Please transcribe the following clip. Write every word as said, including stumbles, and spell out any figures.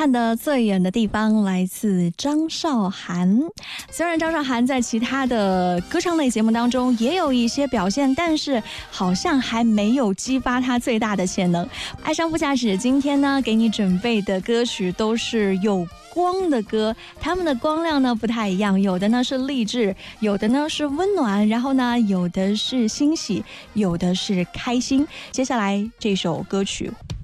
看的最远的地方来自张韶涵。虽然张韶涵在其他的歌唱类节目当中也有一些表现，但是好像还没有激发她最大的潜能。爱上副驾驶今天呢给你准备的歌曲都是有光的歌，他们的光亮呢不太一样，有的呢是励志，有的呢是温暖，然后呢有的是欣喜，有的是开心。接下来这首歌曲